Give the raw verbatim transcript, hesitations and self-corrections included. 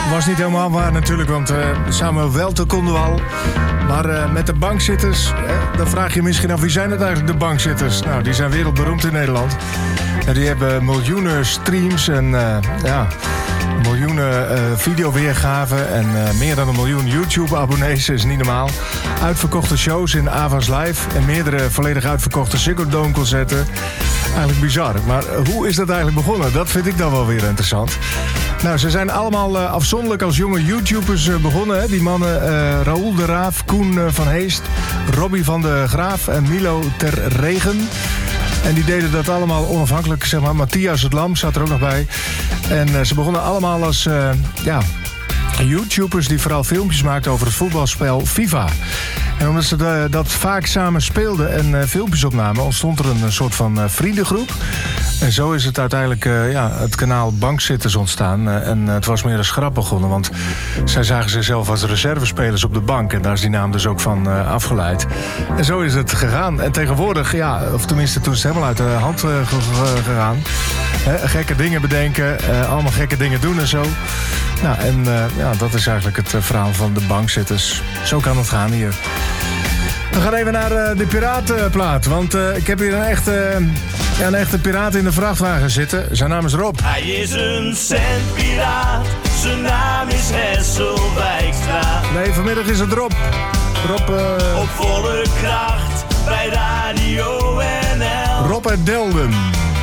Was niet helemaal waar natuurlijk, want uh, Samuel Welten konden we al. Maar uh, met de bankzitters, eh, dan vraag je misschien af, wie zijn het eigenlijk, de bankzitters? Nou, die zijn wereldberoemd in Nederland. En die hebben miljoenen streams en uh, ja, miljoenen uh, videoweergaven en uh, meer dan een miljoen YouTube-abonnees, is niet normaal. Uitverkochte shows in Avas Live en meerdere volledig uitverkochte Ziggo Dome concerten. Eigenlijk bizar. Maar hoe is dat eigenlijk begonnen? Dat vind ik dan wel weer interessant. Nou, ze zijn allemaal uh, afzonderlijk als jonge YouTubers uh, begonnen. Hè? Die mannen uh, Raoul de Raaf, Koen uh, van Heest, Robbie van de Graaf en Milo ter Regen. En die deden dat allemaal onafhankelijk, zeg maar. Matthias het Lam zat er ook nog bij. En uh, ze begonnen allemaal als uh, ja, YouTubers die vooral filmpjes maakten over het voetbalspel FIFA. En omdat ze de, dat vaak samen speelden en uh, filmpjes opnamen, ontstond er een, een soort van uh, vriendengroep. En zo is het uiteindelijk uh, ja, het kanaal Bankzitters ontstaan. Uh, en uh, het was meer een grap begonnen, want zij zagen zichzelf als reservespelers op de bank. En daar is die naam dus ook van uh, afgeleid. En zo is het gegaan. En tegenwoordig, ja, of tenminste toen is het helemaal uit de hand uh, gegaan. He, gekke dingen bedenken, uh, allemaal gekke dingen doen en zo. Nou, en uh, ja, dat is eigenlijk het uh, verhaal van de Bankzitters. Zo kan het gaan hier. We gaan even naar uh, de piratenplaat. Want uh, ik heb hier een echte, uh, ja, een echte piraat in de vrachtwagen zitten. Zijn naam is Rob. Hij is een centpiraat. Zijn naam is Hessel Wijkstra. Nee, vanmiddag is het Rob. Rob uh... op volle kracht bij Radio N L. Rob uit Delden.